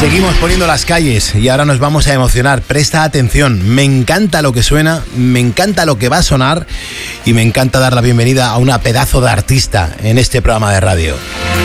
Seguimos poniendo las calles y ahora nos vamos a emocionar. Presta atención, me encanta lo que suena, me encanta lo que va a sonar y me encanta dar la bienvenida a una pedazo de artista en este programa de radio.